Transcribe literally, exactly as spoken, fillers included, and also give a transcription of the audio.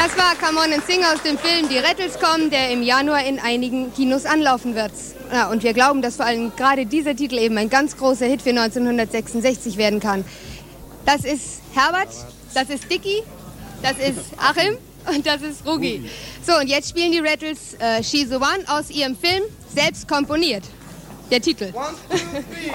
Das war Come On and Sing aus dem Film Die Rattles kommen, der im Januar in einigen Kinos anlaufen wird. Ja, und wir glauben, dass vor allem gerade dieser Titel eben ein ganz großer Hit für neunzehnhundertsechsundsechzig werden kann. Das ist Herbert, das ist Dicky, das ist Achim und das ist Rugi. So, und jetzt spielen die Rattles äh, She's the One aus ihrem Film, selbst komponiert. Der Titel. One, two, three.